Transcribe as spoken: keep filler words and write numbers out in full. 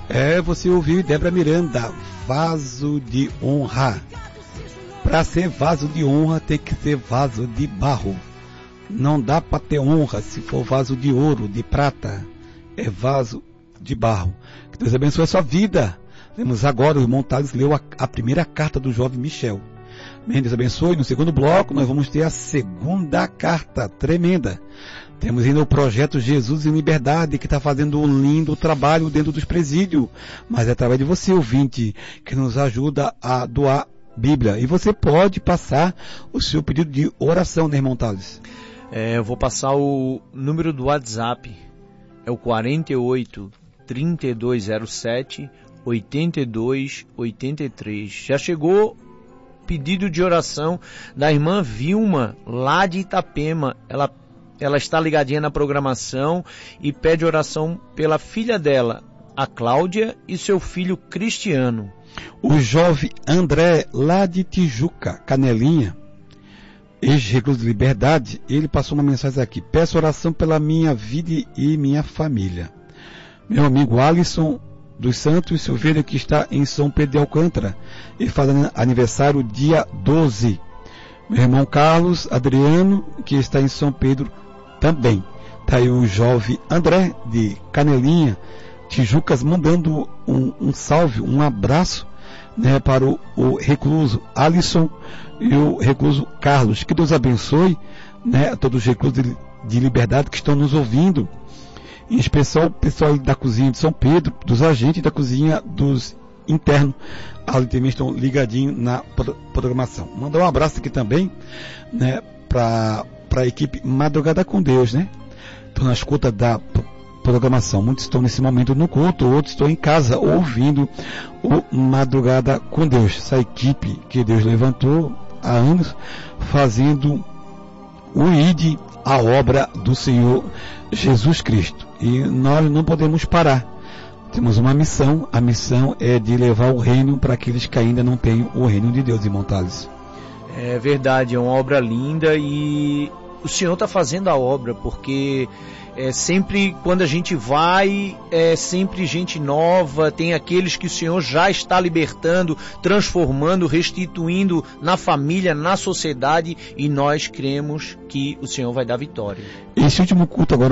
É, você ouviu Débora Miranda, vaso de honra. Para ser vaso de honra tem que ser vaso de barro. Não dá para ter honra se for vaso de ouro, de prata. É vaso de barro. Que Deus abençoe a sua vida. Vemos agora, o irmão Thales leu a, a primeira carta do jovem Michel. Amém, Deus abençoe. No segundo bloco nós vamos ter a segunda carta, tremenda. Temos ainda o projeto Jesus em Liberdade, que está fazendo um lindo trabalho dentro dos presídios. Mas é através de você, ouvinte, que nos ajuda a doar Bíblia. E você pode passar o seu pedido de oração, né, irmão Thales? É, eu vou passar o número do WhatsApp. É o quarenta e oito, trinta e dois zero sete, oitenta e dois oitenta e três. Já chegou pedido de oração da irmã Vilma, lá de Itapema. Ela Ela está ligadinha na programação e pede oração pela filha dela, a Cláudia, e seu filho Cristiano. O jovem André, lá de Tijuca, Canelinha, ex-recluso de Liberdade, ele passou uma mensagem aqui: peço oração pela minha vida e minha família. Meu amigo Alisson dos Santos Silveira, que está em São Pedro de Alcântara, e faz aniversário dia doze. Meu irmão Carlos Adriano, que está em São Pedro também. Está aí o jovem André, de Canelinha, Tijucas, mandando um, um salve, um abraço, né, para o, o recluso Alisson e o recluso Carlos. Que Deus abençoe, né, a todos os reclusos de, de Liberdade que estão nos ouvindo, em especial o pessoal da cozinha de São Pedro, dos agentes da cozinha dos internos, ali também estão ligadinhos na programação. Mandar um abraço aqui também, né, para a equipe Madrugada com Deus, né? Estão na escuta da programação. Muitos estão nesse momento no culto, outros estão em casa ouvindo o Madrugada com Deus. Essa equipe que Deus levantou há anos, fazendo o I D, a obra do Senhor Jesus Cristo. E nós não podemos parar. Temos uma missão, a missão é de levar o reino para aqueles que ainda não têm o reino de Deus, irmão Thales. É verdade, é uma obra linda e o Senhor está fazendo a obra, porque é sempre quando a gente vai, é sempre gente nova, tem aqueles que o Senhor já está libertando, transformando, restituindo na família, na sociedade, e nós cremos que o Senhor vai dar vitória. Esse último culto agora